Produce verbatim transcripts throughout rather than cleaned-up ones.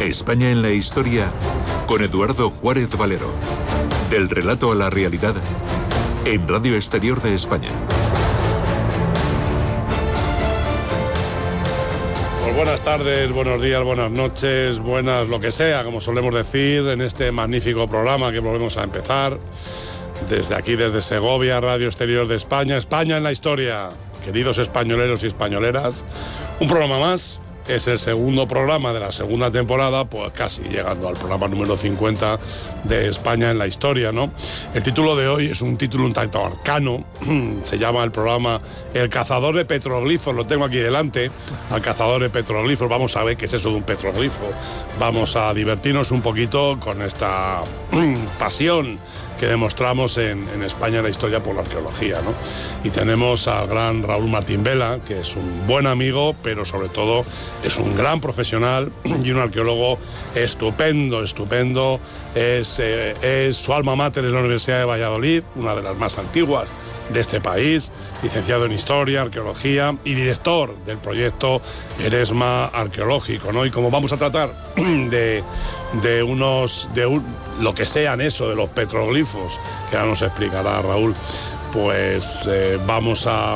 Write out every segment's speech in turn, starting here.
España en la historia con Eduardo Juárez Valero. Del relato a la realidad en Radio Exterior de España. Pues buenas tardes, buenos días, buenas noches, buenas lo que sea, como solemos decir, en este magnífico programa que volvemos a empezar. Desde aquí, desde Segovia, Radio Exterior de España. España en la historia. Queridos españoleros y españoleras, un programa más. Es el segundo programa de la segunda temporada, pues casi llegando al programa número cincuenta de España en la historia, ¿no? El título de hoy es un título un tanto arcano. Se llama el programa El cazador de petroglifos. Lo tengo aquí delante, al cazador de petroglifos. Vamos a ver qué es eso de un petroglifo. Vamos a divertirnos un poquito con esta pasión que demostramos en, en España en la historia por la arqueología, ¿no? Y tenemos al gran Raúl Martín Vela, que es un buen amigo, pero sobre todo es un gran profesional y un arqueólogo estupendo, estupendo. Es, eh, es su alma mater es la Universidad de Valladolid, una de las más antiguas de este país, licenciado en Historia, Arqueología y director del proyecto Eresma Arqueológico, ¿no? Y como vamos a tratar de, de unos, de un, lo que sean eso, de los petroglifos, que ahora nos explicará Raúl, pues eh, vamos a,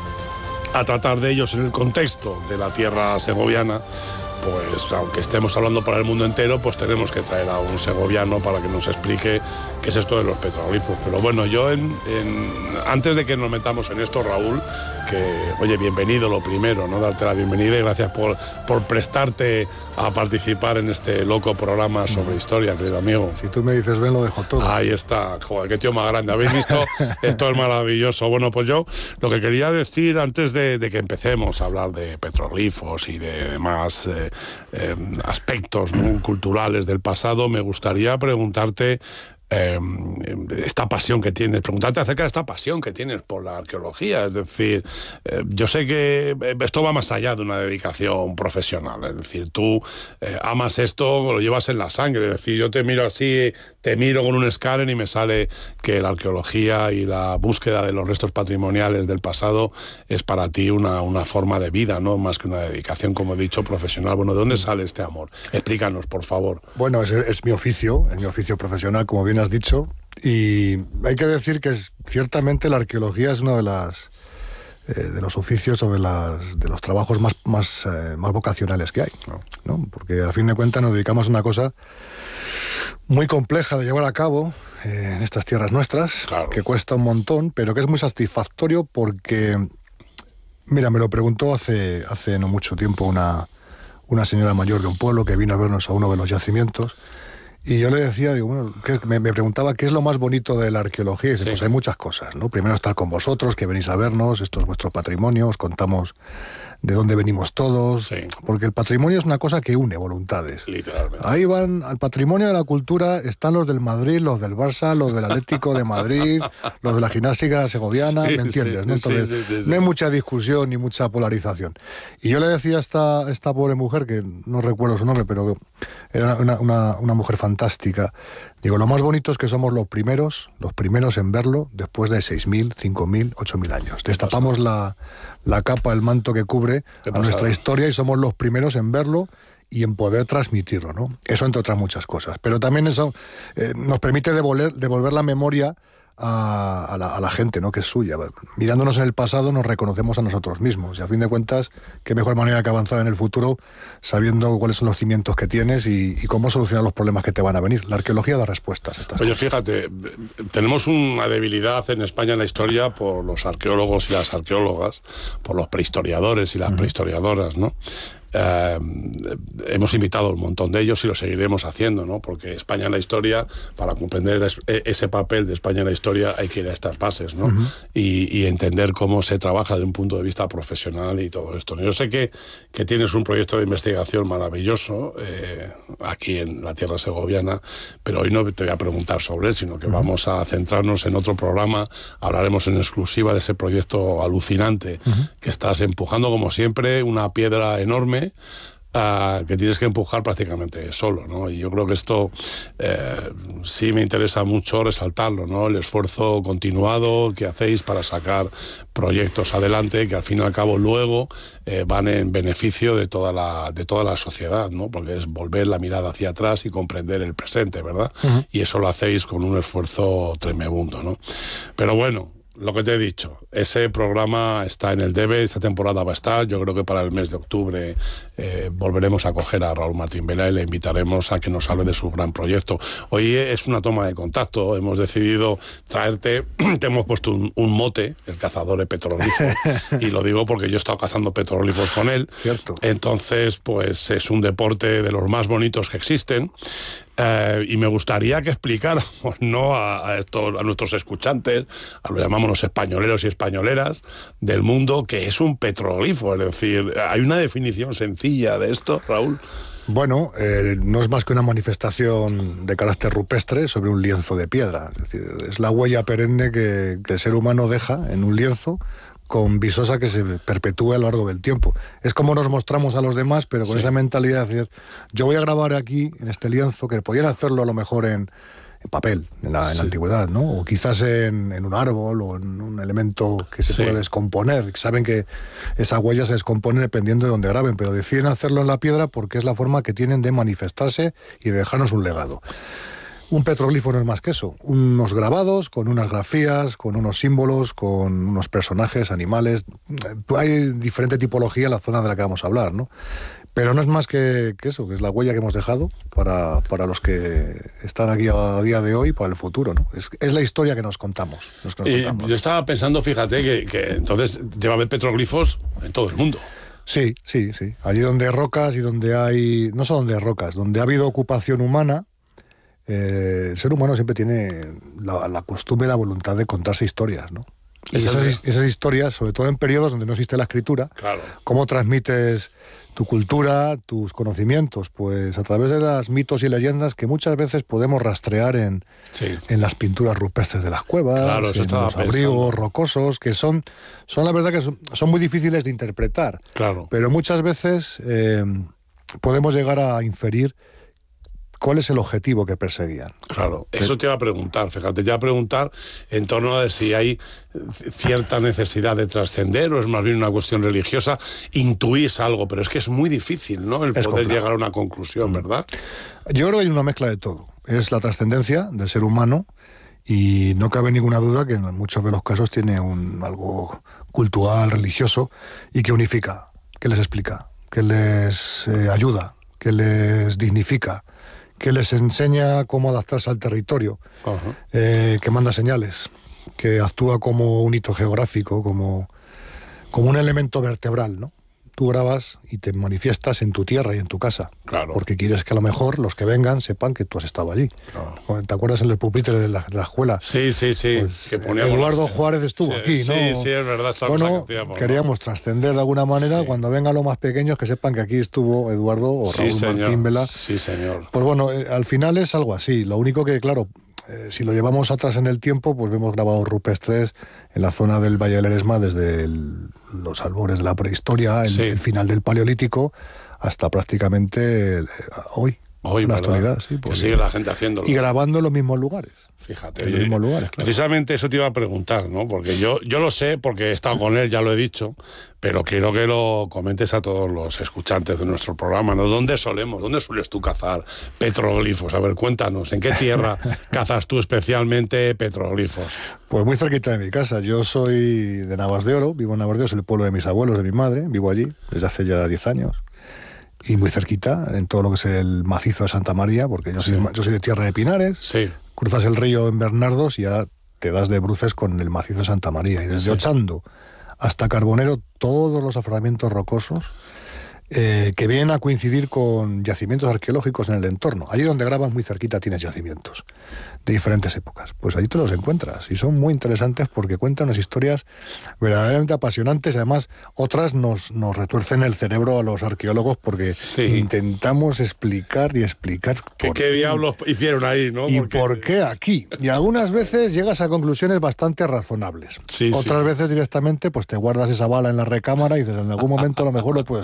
a tratar de ellos en el contexto de la tierra segoviana. Pues aunque estemos hablando para el mundo entero, pues tenemos que traer a un segoviano para que nos explique qué es esto de los petroglifos. Pero bueno, yo en, en, antes de que nos metamos en esto, Raúl, que, oye, bienvenido lo primero, ¿no? Darte la bienvenida y gracias por, por prestarte a participar en este loco programa sobre historia, querido amigo. Si tú me dices ven, lo dejo todo. Ahí está, joder, qué tío más grande. ¿Habéis visto? Esto es maravilloso. Bueno, pues yo lo que quería decir antes de, de que empecemos a hablar de petroglifos y de demás eh, eh, aspectos, ¿no?, culturales del pasado, me gustaría preguntarte Eh, esta pasión que tienes, preguntarte acerca de esta pasión que tienes por la arqueología. Es decir, eh, yo sé que esto va más allá de una dedicación profesional. Es decir, tú eh, amas esto, lo llevas en la sangre. Es decir, yo te miro así, te miro con un escáner y me sale que la arqueología y la búsqueda de los restos patrimoniales del pasado es para ti una, una forma de vida, ¿no? Más que una dedicación, como he dicho, profesional. Bueno, ¿de dónde sale este amor? Explícanos, por favor. Bueno, es, es mi oficio, es mi oficio profesional, como bien has dicho, y hay que decir que es, ciertamente la arqueología es uno de las eh, de los oficios o de, las, de los trabajos más, más, eh, más vocacionales que hay, ¿no? ¿no? Porque a fin de cuentas nos dedicamos a una cosa muy compleja de llevar a cabo eh, en estas tierras nuestras, claro, que cuesta un montón, pero que es muy satisfactorio porque, mira, me lo preguntó hace, hace no mucho tiempo una, una señora mayor de un pueblo que vino a vernos a uno de los yacimientos. Y yo le decía, digo, bueno, ¿qué, me, me preguntaba qué es lo más bonito de la arqueología. Y dice, sí, pues hay muchas cosas, ¿no? Primero estar con vosotros, que venís a vernos, esto es vuestro patrimonio, os contamos de dónde venimos todos, sí, porque el patrimonio es una cosa que une voluntades. Literalmente. Ahí van, al patrimonio de la cultura están los del Madrid, los del Barça, los del Atlético de Madrid, los de la gimnástica segoviana, sí, ¿me entiendes? Sí, ¿no? Entonces, sí, sí, sí, sí. no hay mucha discusión ni mucha polarización. Y yo le decía a esta, esta pobre mujer, que no recuerdo su nombre, pero era una, una, una mujer fantástica, digo, lo más bonito es que somos los primeros, los primeros en verlo después de seis mil, cinco mil, ocho mil años. Destapamos la, la capa, el manto que cubre a nuestra historia y somos los primeros en verlo y en poder transmitirlo, ¿no? Eso entre otras muchas cosas. Pero también eso eh, nos permite devolver, devolver la memoria a, a, la, a la gente, ¿no?, que es suya. Mirándonos en el pasado nos reconocemos a nosotros mismos y a fin de cuentas, qué mejor manera que avanzar en el futuro sabiendo cuáles son los cimientos que tienes y, y cómo solucionar los problemas que te van a venir. La arqueología da respuestas a estas Oye, cosas. Fíjate, tenemos una debilidad en España en la historia por los arqueólogos y las arqueólogas, por los prehistoriadores y las uh-huh. prehistoriadoras, ¿no? Eh, hemos invitado a un montón de ellos y lo seguiremos haciendo, ¿no? Porque España en la historia, para comprender es, ese papel de España en la historia, hay que ir a estas bases, ¿no? Uh-huh. y, y entender cómo se trabaja de un punto de vista profesional y todo esto, ¿no? Yo sé que, que tienes un proyecto de investigación maravilloso eh, aquí en la tierra segoviana, pero hoy no te voy a preguntar sobre él, sino que uh-huh. vamos a centrarnos en otro programa. Hablaremos en exclusiva de ese proyecto alucinante uh-huh. que estás empujando, como siempre, una piedra enorme uh, que tienes que empujar prácticamente solo, ¿no? Y yo creo que esto eh, sí me interesa mucho resaltarlo, ¿no? El esfuerzo continuado que hacéis para sacar proyectos adelante que al fin y al cabo luego eh, van en beneficio de toda la de toda la sociedad, ¿no? Porque es volver la mirada hacia atrás y comprender el presente, ¿verdad? Uh-huh. Y eso lo hacéis con un esfuerzo tremebundo, ¿no? Pero bueno, lo que te he dicho, ese programa está en el debe, esta temporada va a estar, yo creo que para el mes de octubre eh, volveremos a coger a Raúl Martín Vela y le invitaremos a que nos hable de su gran proyecto. Hoy es una toma de contacto, hemos decidido traerte, te hemos puesto un, un mote, el cazador de petroglifos, y lo digo porque yo he estado cazando petroglifos con él. Cierto. Entonces, pues es un deporte de los más bonitos que existen. Eh, y me gustaría que explicáramos, ¿no? a, a, estos, a nuestros escuchantes, a lo llamamos los españoleros y españoleras del mundo, que es un petroglifo. Es decir, ¿hay una definición sencilla de esto, Raúl? Bueno, eh, no es más que una manifestación de carácter rupestre sobre un lienzo de piedra. Es decir, es la huella perenne que, que el ser humano deja en un lienzo con visosa que se perpetúe a lo largo del tiempo. Es como nos mostramos a los demás, pero con sí. esa mentalidad de decir, yo voy a grabar aquí, en este lienzo, que podían hacerlo a lo mejor en, en papel, en la, en sí. la antigüedad, ¿no? O quizás en, en un árbol o en un elemento que se sí. puede descomponer. Saben que esa huella se descompone dependiendo de dónde graben, pero deciden hacerlo en la piedra porque es la forma que tienen de manifestarse y de dejarnos un legado. Un petroglifo no es más que eso, unos grabados con unas grafías, con unos símbolos, con unos personajes, animales. Hay diferente tipología en la zona de la que vamos a hablar, ¿no? Pero no es más que, que eso, que es la huella que hemos dejado para, para los que están aquí a día de hoy, para el futuro, ¿no? Es, es la historia que nos contamos. Los que nos y contamos. Yo estaba pensando, fíjate, que, que entonces debe haber petroglifos en todo el mundo. Sí, sí, sí. Allí donde hay rocas y donde hay... No solo donde hay rocas, donde ha habido ocupación humana, Eh, el ser humano siempre tiene la, la costumbre y la voluntad de contarse historias, ¿no? Y esas, esas historias, sobre todo en periodos donde no existe la escritura, claro. ¿Cómo transmites tu cultura, tus conocimientos? Pues a través de las mitos y leyendas que muchas veces podemos rastrear en, sí. en las pinturas rupestres de las cuevas, claro, en los abrigos rocosos, que son, son la verdad que son, son muy difíciles de interpretar. Claro. Pero muchas veces eh, podemos llegar a inferir ¿cuál es el objetivo que perseguían? Claro, eso te iba a preguntar, fíjate, te iba a preguntar en torno a si hay cierta necesidad de trascender o es más bien una cuestión religiosa. Intuís algo, pero es que es muy difícil, ¿no? El es poder complejo. llegar a una conclusión, ¿verdad? Yo creo que hay una mezcla de todo. Es la trascendencia del ser humano y no cabe ninguna duda que en muchos de los casos tiene un algo cultural, religioso y que unifica, que les explica, que les eh, ayuda, que les dignifica, que les enseña cómo adaptarse al territorio, uh-huh. eh, que manda señales, que actúa como un hito geográfico, como, como un elemento vertebral, ¿no? Tú grabas y te manifiestas en tu tierra y en tu casa, claro. porque quieres que a lo mejor los que vengan sepan que tú has estado allí. Claro. ¿Te acuerdas en el pupitre de la, de la escuela? Sí, sí, sí. Pues que Eduardo los... Juárez estuvo sí, aquí, ¿no? Sí, sí, es verdad. Bueno, queríamos ¿no? trascender de alguna manera, sí. cuando vengan los más pequeños, que sepan que aquí estuvo Eduardo o Raúl sí, Martín Vela. Sí, señor. Pues bueno, eh, al final es algo así. Lo único que, claro, eh, si lo llevamos atrás en el tiempo, pues vemos grabados rupestres en la zona del Valle del Eresma desde el, los albores de la prehistoria, el, sí. el final del Paleolítico, hasta prácticamente eh, hoy. Hoy, en la ¿verdad? actualidad, sí. Que sigue la gente haciéndolo. Y grabando en los mismos lugares. Fíjate. En los mismos lugares, claro. Precisamente eso te iba a preguntar, ¿no? Porque yo, yo lo sé, porque he estado con él, ya lo he dicho, pero quiero que lo comentes a todos los escuchantes de nuestro programa, ¿no? ¿Dónde solemos, dónde sueles tú cazar petroglifos? A ver, cuéntanos, ¿en qué tierra cazas tú especialmente petroglifos? Pues muy cerquita de mi casa. Yo soy de Navas de Oro, vivo en Navas de Oro, es el pueblo de mis abuelos, de mi madre, vivo allí desde hace ya diez años. Y muy cerquita, en todo lo que es el macizo de Santa María, porque yo soy, sí. yo soy de Tierra de Pinares, sí. cruzas el río en Bernardos y ya te das de bruces con el macizo de Santa María. Y desde sí. Ochando hasta Carbonero, todos los afloramientos rocosos eh, que vienen a coincidir con yacimientos arqueológicos en el entorno. Allí donde grabas muy cerquita tienes yacimientos de diferentes épocas. Pues allí te los encuentras y son muy interesantes porque cuentan unas historias verdaderamente apasionantes. Además, otras nos, nos retuercen el cerebro a los arqueólogos porque sí. intentamos explicar y explicar ¿Qué, qué diablos hicieron ahí, ¿no? Y porque... por qué aquí. Y algunas veces llegas a conclusiones bastante razonables. Sí, Otras sí. veces directamente pues te guardas esa bala en la recámara y dices, en algún momento a lo mejor lo puedo explicar.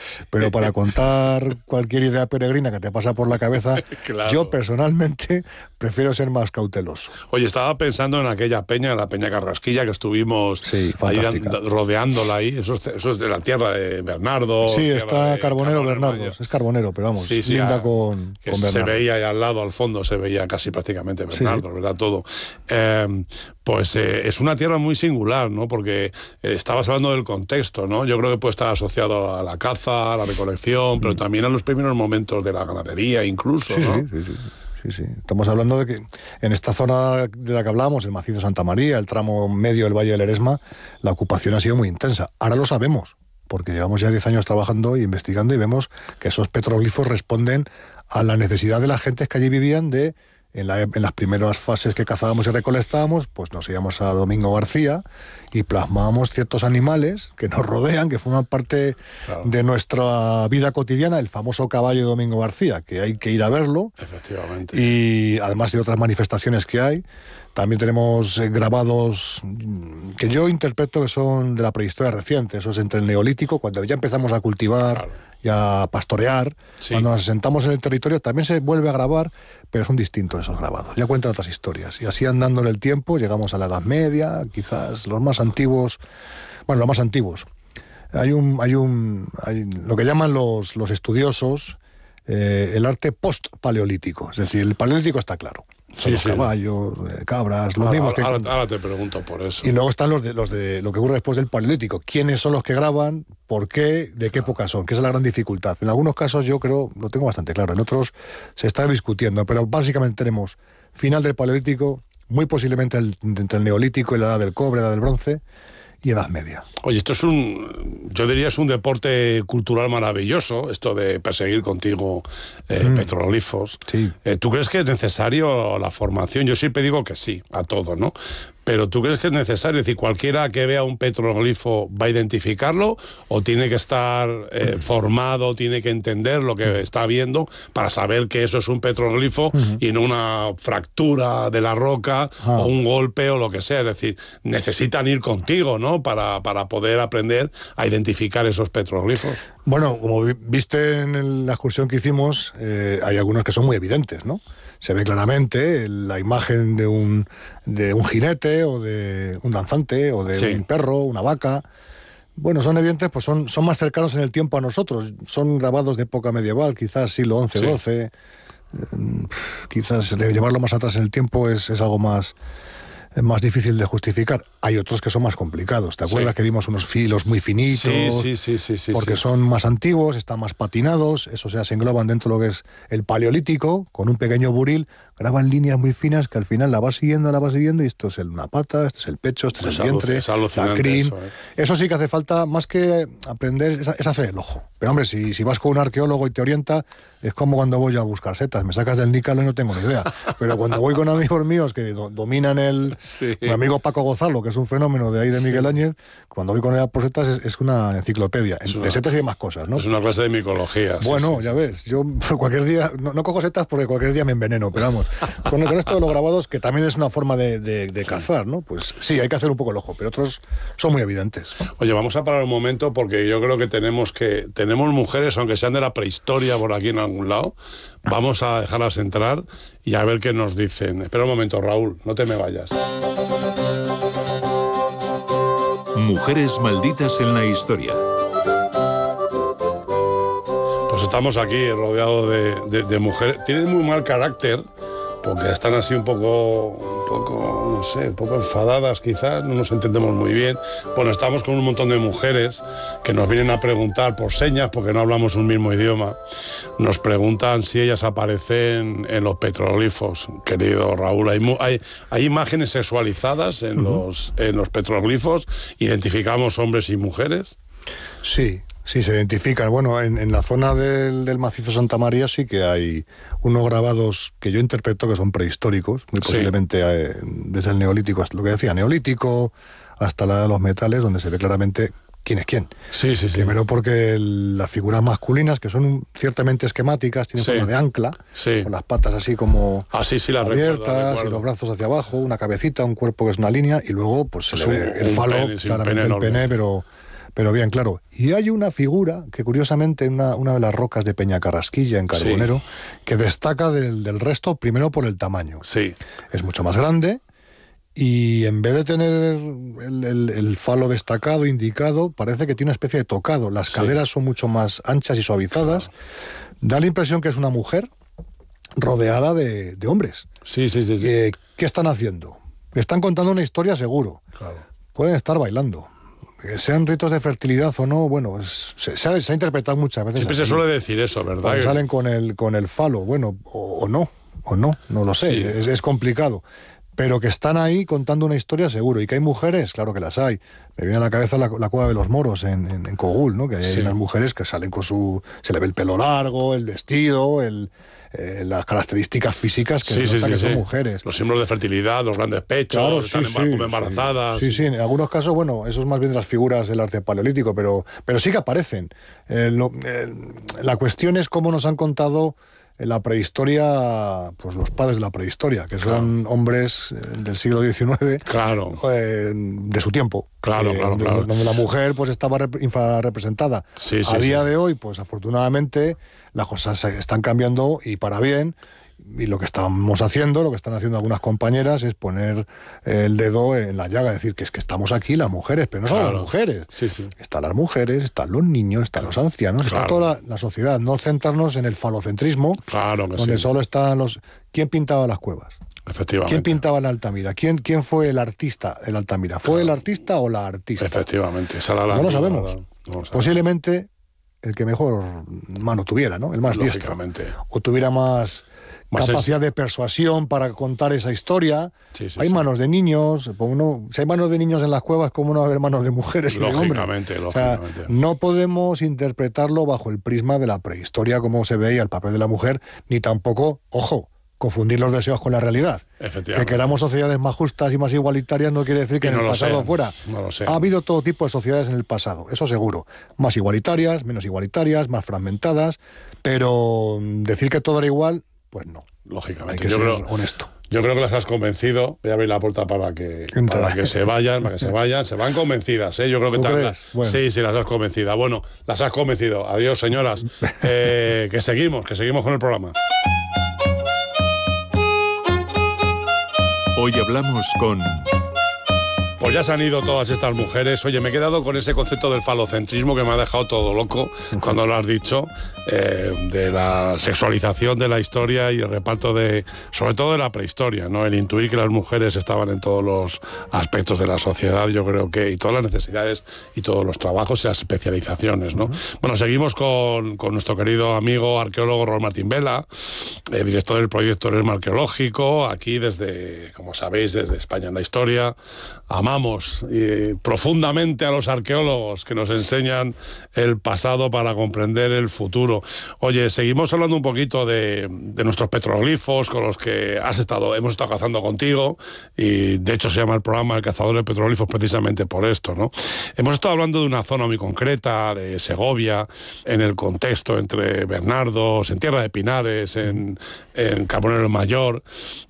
pero para contar cualquier idea peregrina que te pasa por la cabeza, claro. Yo personalmente prefiero ser más cauteloso. Oye, estaba pensando en aquella peña, la Peña Carrasquilla, que estuvimos sí, ahí rodeándola ahí, eso es, eso es de la tierra de Bernardo. Sí, está Carbonero Bernardo, es Carbonero, pero vamos, sí, sí, linda a, con, con Bernardo. Se veía ahí al lado, al fondo, se veía casi prácticamente Bernardo, sí, sí. ¿verdad? Todo. Eh, pues eh, es una tierra muy singular, ¿no? Porque eh, estabas hablando del contexto, ¿no? Yo creo que puede estar asociado a la caza, a la recolección, pero mm. también a los primeros momentos de la ganadería, incluso, sí, ¿no? Sí, sí, sí. Sí, sí. Estamos hablando de que en esta zona de la que hablamos, el macizo Santa María, el tramo medio del Valle del Eresma, la ocupación ha sido muy intensa. Ahora lo sabemos, porque llevamos ya diez años trabajando e investigando y vemos que esos petroglifos responden a la necesidad de las gentes que allí vivían de... En, la, en las primeras fases que cazábamos y recolectábamos, pues nos íbamos a Domingo García y plasmábamos ciertos animales que nos rodean, que forman parte claro. de nuestra vida cotidiana, el famoso caballo de Domingo García, que hay que ir a verlo. Efectivamente. Y además de otras manifestaciones que hay, también tenemos eh, grabados que yo interpreto que son de la prehistoria reciente, eso es entre el Neolítico, cuando ya empezamos a cultivar claro. y a pastorear, sí. Cuando nos asentamos en el territorio también se vuelve a grabar, pero son distintos esos grabados, ya cuentan otras historias. Y así andando en el tiempo, llegamos a la Edad Media, quizás los más antiguos, bueno, los más antiguos. Hay un, hay un, hay lo que llaman los, los estudiosos eh, el arte post-paleolítico, es decir, el paleolítico está claro. Son sí, los sí. caballos, eh, cabras, los ahora, mismos que... Ahora, ahora te pregunto por eso. Y luego están los de, los de lo que ocurre después del paleolítico. ¿Quiénes son los que graban? ¿Por qué? ¿De qué época son? Que esa es la gran dificultad. En algunos casos yo creo, lo tengo bastante claro, en otros se está discutiendo, pero básicamente tenemos final del paleolítico, muy posiblemente el, entre el neolítico y la edad del cobre, la edad del bronce, y Edad Media. Oye, esto es un, yo diría es un deporte cultural maravilloso, esto de perseguir contigo eh, mm. petroglifos. Sí. Eh, ¿Tú crees que es necesario la formación? Yo siempre digo que sí, a todo, ¿no? Pero ¿tú crees que es necesario? Es decir, ¿cualquiera que vea un petroglifo va a identificarlo o tiene que estar eh, formado, tiene que entender lo que está viendo para saber que eso es un petroglifo uh-huh. y no una fractura de la roca ah. o un golpe o lo que sea? Es decir, necesitan ir contigo, ¿no? Para, para poder aprender a identificar esos petroglifos. Bueno, como viste en la excursión que hicimos, eh, hay algunos que son muy evidentes, ¿no? Se ve claramente la imagen de un, de un jinete o de un danzante o de sí. un perro, una vaca. Bueno, son evidentes, pues son, son más cercanos en el tiempo a nosotros. Son grabados de época medieval, quizás siglo once, sí. doce. Eh, quizás llevarlo más atrás en el tiempo es, es algo más... es más difícil de justificar. Hay otros que son más complicados. ¿Te acuerdas sí. que vimos unos filos muy finitos? Sí, sí, sí, sí, sí porque sí. son más antiguos, están más patinados, eso, o sea, se engloban dentro de lo que es el paleolítico, con un pequeño buril, graban líneas muy finas que al final la vas siguiendo, la vas siguiendo, y esto es una pata, este es el pecho, este es, es el vientre, es la crin. Eso, ¿eh? Eso sí que hace falta, más que aprender, es, es hacer el ojo. Pero hombre, si, si vas con un arqueólogo y te orienta, es como cuando voy a buscar setas, me sacas del nícalo y no tengo ni idea. Pero cuando voy con amigos míos que do, dominan el... Sí. Mi amigo Paco Gonzalo, que es un fenómeno de ahí de Miguel sí. Áñez, cuando voy con él por setas es, es una enciclopedia. Es una, de setas y demás cosas, ¿no? Es una clase de micología. Bueno, sí, sí, ya sí. ves, yo cualquier día, no, no cojo setas porque cualquier día me enveneno, pero vamos, con, con esto de los grabados, que también es una forma de, de, de cazar, ¿no? Pues sí, hay que hacer un poco el ojo, pero otros son muy evidentes. Oye, vamos a parar un momento porque yo creo que tenemos que, tenemos mujeres, aunque sean de la prehistoria por aquí en algún lado, vamos a dejarlas entrar y a ver qué nos dicen. Espera un momento, Raúl, no te me vayas. Mujeres malditas en la historia. Pues estamos aquí rodeados de, de, de mujeres. Tienen muy mal carácter porque están así un poco, un poco, no sé, un poco enfadadas quizás, no nos entendemos muy bien. Bueno, estamos con un montón de mujeres que nos vienen a preguntar por señas porque no hablamos un mismo idioma. Nos preguntan si ellas aparecen en los petroglifos, querido Raúl. Hay, hay, hay imágenes sexualizadas en, uh-huh. los, en los petroglifos. ¿Identificamos hombres y mujeres? Sí. Sí, se identifican. Bueno, en, en la zona del, del macizo Santa María sí que hay unos grabados que yo interpreto que son prehistóricos, muy posiblemente sí. eh, desde el neolítico, hasta lo que decía, neolítico, hasta la edad de los metales, donde se ve claramente quién es quién. Sí, sí, sí. Primero porque el, las figuras masculinas, que son ciertamente esquemáticas, tienen sí. forma de ancla, sí. con las patas así como ah, sí, sí, la abiertas recuerdo, la recuerdo. Y los brazos hacia abajo, una cabecita, un cuerpo que es una línea, y luego pues se es le ve un, el falo, pene, sí, claramente pene el pene, pero... Pero bien, claro. Y hay una figura que curiosamente una, una de las rocas de Peñacarrasquilla en Carbonero, sí, que destaca del, del resto primero por el tamaño. Sí. Es mucho más grande y en vez de tener el, el, el falo destacado, indicado, parece que tiene una especie de tocado. Las sí. caderas son mucho más anchas y suavizadas. Claro. Da la impresión que es una mujer rodeada de, de hombres. Sí, sí, sí. sí. Eh, ¿Qué están haciendo? Están contando una historia seguro. Claro. Pueden estar bailando. Que sean ritos de fertilidad o no, bueno, es, se, se, ha, se ha interpretado muchas veces. Siempre así. Se suele decir eso, ¿verdad? Cuando salen con el, con el falo, bueno, o, o no, o no, no lo sé, sí. es, es complicado. Pero que están ahí contando una historia seguro. Y que hay mujeres, claro que las hay. Me viene a la cabeza la, la cueva de los moros en, en, en Cogul, ¿no? Que hay sí. unas mujeres que salen con su... Se le ve el pelo largo, el vestido, el... Eh, las características físicas que, sí, sí, sí, que sí. son mujeres. Los símbolos de fertilidad, los grandes pechos, claro, están sí, en, sí, embarazadas. Sí, sí, sí, en algunos casos, bueno, eso es más bien de las figuras del arte paleolítico, pero, pero sí que aparecen. Eh, lo, eh, la cuestión es cómo nos han contado en la prehistoria, pues los padres de la prehistoria, que son claro. hombres del siglo diecinueve, claro. eh, de su tiempo. Claro, eh, claro, donde, claro. donde la mujer pues estaba infrarrepresentada. Sí, sí, a día sí. de hoy, pues afortunadamente, las cosas están cambiando y para bien. Y lo que estamos haciendo, lo que están haciendo algunas compañeras es poner el dedo en la llaga, decir que es que estamos aquí las mujeres, pero no claro. solo las mujeres. Sí, sí. Están las mujeres, están los niños, están los ancianos, claro. está toda la, la sociedad. No centrarnos en el falocentrismo, claro que donde sí. solo están los... ¿Quién pintaba las cuevas? Efectivamente. ¿Quién pintaba en Altamira? ¿Quién, quién fue el artista en Altamira? ¿Fue claro. el artista o la artista? Efectivamente. Esa era la no lo sabemos. No lo sabemos. Posiblemente el que mejor mano tuviera, ¿no? El más diestro. O tuviera más... Más capacidad es... de persuasión para contar esa historia. Sí, sí, hay sí. manos de niños, no, si hay manos de niños en las cuevas, ¿cómo no va a haber manos de mujeres y de hombres? Lógicamente, lógicamente. O sea, no podemos interpretarlo bajo el prisma de la prehistoria, como se veía el papel de la mujer, ni tampoco, ojo, confundir los deseos con la realidad. Efectivamente. Que queramos sociedades más justas y más igualitarias no quiere decir que y en no el pasado sean, fuera. No lo sé. Ha habido todo tipo de sociedades en el pasado, eso seguro. Más igualitarias, menos igualitarias, más fragmentadas, pero decir que todo era igual, pues no. Lógicamente. Hay que yo ser creo, honesto. Yo creo que las has convencido. Voy a abrir la puerta para que, para que se vayan, para que se vayan. Se van convencidas, ¿eh? Yo creo que ¿Tú te crees? Bueno. Sí, sí, las has convencido. Bueno, las has convencido. Adiós, señoras. Eh, que seguimos, que seguimos con el programa. Hoy hablamos con... Pues ya se han ido todas estas mujeres. Oye, me he quedado con ese concepto del falocentrismo que me ha dejado todo loco cuando lo has dicho, eh, de la sexualización de la historia y el reparto de, sobre todo de la prehistoria, ¿no? El intuir que las mujeres estaban en todos los aspectos de la sociedad, yo creo que, y todas las necesidades y todos los trabajos y las especializaciones, ¿no? Uh-huh. Bueno, seguimos con, con nuestro querido amigo arqueólogo Raúl Martín Vela, eh, director del proyecto Eresma Arqueológico, aquí desde, como sabéis, desde España en la Historia. Amamos eh, profundamente a los arqueólogos que nos enseñan el pasado para comprender el futuro. Oye, seguimos hablando un poquito de, de nuestros petroglifos con los que has estado, hemos estado cazando contigo, y de hecho se llama el programa El Cazador de Petroglifos precisamente por esto, ¿no? Hemos estado hablando de una zona muy concreta, de Segovia, en el contexto entre Bernardos, en Tierra de Pinares, en, en Carbonero Mayor.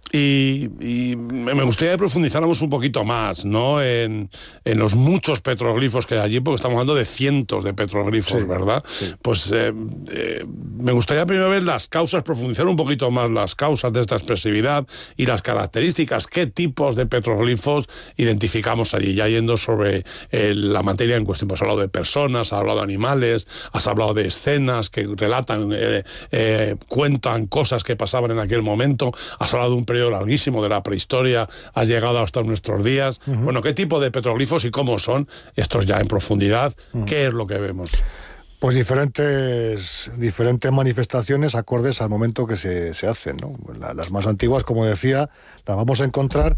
Y, y me gustaría que profundizáramos un poquito más, ¿no? En, en los muchos petroglifos que hay allí, porque estamos hablando de cientos de petroglifos, sí, ¿verdad? Sí. Pues eh, eh, me gustaría primero ver las causas, profundizar un poquito más las causas de esta expresividad y las características, qué tipos de petroglifos identificamos allí, ya yendo sobre eh, la materia en cuestión. Pues has hablado de personas, has hablado de animales, has hablado de escenas que relatan, eh, eh, cuentan cosas que pasaban en aquel momento, has hablado de un periodo larguísimo de la prehistoria, has llegado hasta nuestros días. Uh-huh. Bueno, ¿qué tipo de petroglifos y cómo son estos ya en profundidad? Uh-huh. ¿Qué es lo que vemos? Pues diferentes, diferentes manifestaciones acordes al momento que se, se hacen, ¿no? La, las más antiguas, como decía, las vamos a encontrar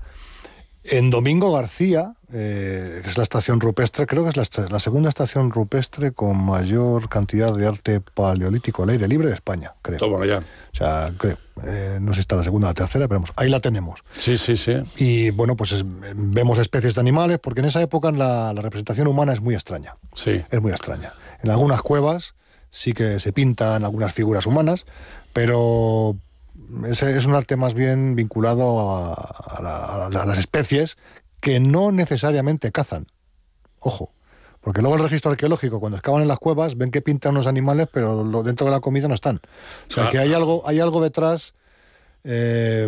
en Domingo García, eh, que es la estación rupestre, creo que es la, la segunda estación rupestre con mayor cantidad de arte paleolítico al aire libre de España, creo. Toma ya. O sea, creo. Eh, no sé si está la segunda o la tercera, pero vamos, ahí la tenemos. Sí, sí, sí. Y bueno, pues es, vemos especies de animales, porque en esa época la, la representación humana es muy extraña. Sí. Es muy extraña. En algunas cuevas sí que se pintan algunas figuras humanas, pero ese es un arte más bien vinculado a, a, la, a las especies que no necesariamente cazan. Ojo, Porque luego el registro arqueológico, cuando excavan en las cuevas, ven que pintan unos animales, pero lo, dentro de la comida no están. O sea, que hay algo, hay algo detrás eh,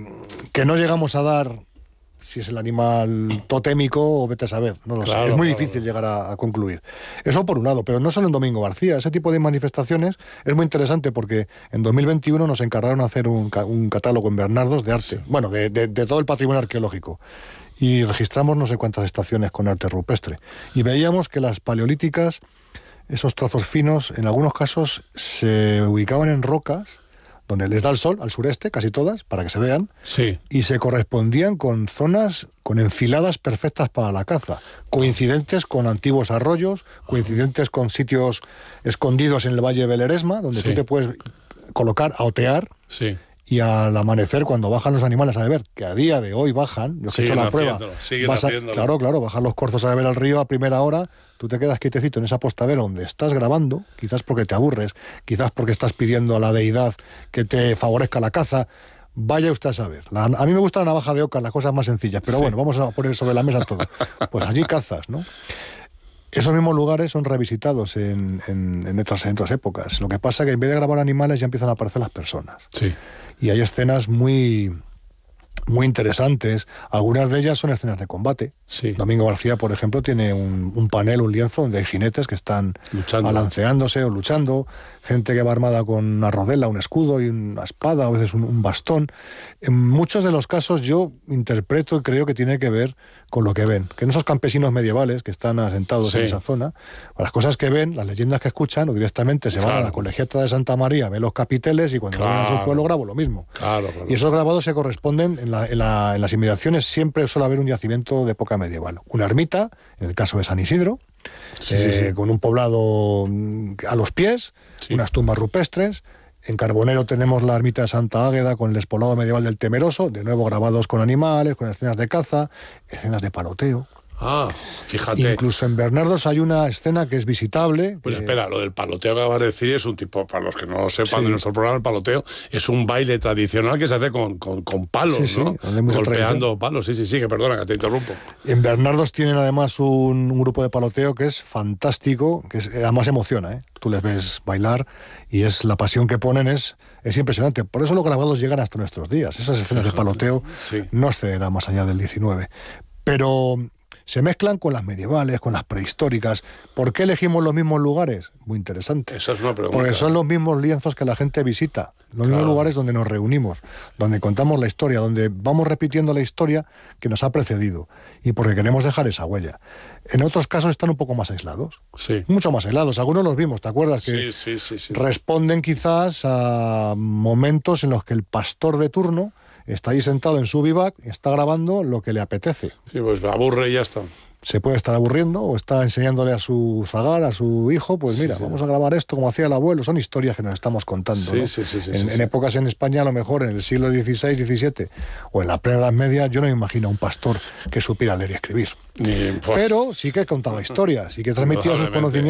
que no llegamos a dar, si es el animal totémico o vete a saber. No lo claro, sé. Es muy claro. difícil llegar a, a concluir. Eso por un lado, pero no solo en Domingo García. Ese tipo de manifestaciones es muy interesante porque en dos mil veintiuno nos encargaron hacer un, un catálogo en Bernardos de arte. Sí. Bueno, de, de, de todo el patrimonio arqueológico. Y registramos no sé cuántas estaciones con arte rupestre. Y veíamos que las paleolíticas, esos trazos finos, en algunos casos se ubicaban en rocas, donde les da el sol, al sureste, casi todas, para que se vean, sí. y se correspondían con zonas, con enfiladas perfectas para la caza, coincidentes con antiguos arroyos, coincidentes con sitios escondidos en el Valle del Eresma, donde sí. tú te puedes colocar a otear, sí. y al amanecer, cuando bajan los animales a beber, que a día de hoy bajan, yo que he hecho la prueba, vas a, claro, claro, bajan los corzos a beber al río a primera hora, tú te quedas quietecito en esa postadera donde estás grabando, quizás porque te aburres, quizás porque estás pidiendo a la deidad que te favorezca la caza, vaya usted a saber. La, a mí me gusta la navaja de oca, las cosas más sencillas, pero sí. bueno, vamos a poner sobre la mesa todo. Pues allí cazas, ¿no? Esos mismos lugares son revisitados en, en, en, otras, en otras épocas. Lo que pasa es que en vez de grabar animales ya empiezan a aparecer las personas. Sí. Y hay escenas muy, muy interesantes. Algunas de ellas son escenas de combate. Sí. Domingo García, por ejemplo, tiene un, un panel, un lienzo, donde hay jinetes que están luchando. balanceándose o luchando. Gente que va armada con una rodela, un escudo y una espada, a veces un, un bastón. En muchos de los casos yo interpreto y creo que tiene que ver con lo que ven. Que en esos campesinos medievales que están asentados sí. en esa zona, las cosas que ven, las leyendas que escuchan, o directamente se van claro. a la colegiata de Santa María, ven los capiteles y cuando claro. van a su pueblo grabo lo mismo. Claro, claro. Y esos grabados se corresponden, en, la, en, la, en las inmediaciones siempre suele haber un yacimiento de época medieval. Una ermita, en el caso de San Isidro, sí, eh, sí, sí. con un poblado a los pies, sí. unas tumbas rupestres. En Carbonero tenemos la ermita de Santa Águeda con el despoblado medieval del Temeroso, de nuevo grabados con animales, con escenas de caza, escenas de paloteo. Ah, fíjate. Incluso en Bernardos hay una escena que es visitable. Pues que... espera, lo del paloteo que acabas de decir es un tipo, para los que no lo sepan sí. de nuestro programa, el paloteo es un baile tradicional que se hace con, con, con palos, sí, sí, ¿no? Golpeando tradición. palos, sí, sí, sí, que perdona, que te interrumpo. En Bernardos tienen además un, un grupo de paloteo que es fantástico, que es, además emociona, ¿eh? Tú les ves bailar y es la pasión que ponen es, es impresionante. Por eso los grabados llegan hasta nuestros días. Esas escenas de paloteo sí. no excederán más allá del diecinueve. Pero se mezclan con las medievales, con las prehistóricas. ¿Por qué elegimos los mismos lugares? Muy interesante. Esa es una pregunta. Porque son los mismos lienzos que la gente visita, los claro. mismos lugares donde nos reunimos, donde contamos la historia, donde vamos repitiendo la historia que nos ha precedido y porque queremos dejar esa huella. En otros casos están un poco más aislados, sí. mucho más aislados. Algunos los vimos, ¿te acuerdas? Que sí, sí, sí, sí. responden quizás a momentos en los que el pastor de turno está ahí sentado en su vivac y está grabando lo que le apetece. Sí, pues aburre y ya está. Se puede estar aburriendo o está enseñándole a su zagal, a su hijo, pues mira, sí, sí. vamos a grabar esto como hacía el abuelo. Son historias que nos estamos contando. Sí, ¿no? sí, sí, sí, en, sí, en sí. épocas en España, a lo mejor en el siglo dieciséis, diecisiete o en la plena Edad Media, yo no me imagino a un pastor que supiera leer y escribir. Y, pues, pero sí que contaba historias y que transmitía sus conocimientos